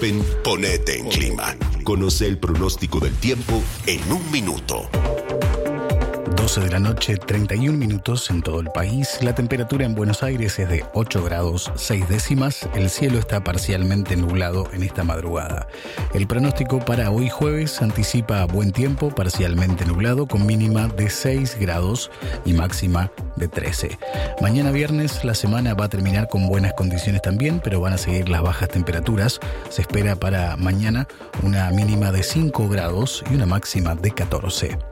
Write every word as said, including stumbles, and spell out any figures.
Open, ponete en clima. Conoce el pronóstico del tiempo en un minuto. doce de la noche, treinta y un minutos en todo el país. La temperatura en Buenos Aires es de ocho grados seis décimas. El cielo está parcialmente nublado en esta madrugada. El pronóstico para hoy jueves anticipa buen tiempo, parcialmente nublado, con mínima de seis grados y máxima de trece. Mañana viernes la semana va a terminar con buenas condiciones también, pero van a seguir las bajas temperaturas. Se espera para mañana una mínima de cinco grados y una máxima de catorce.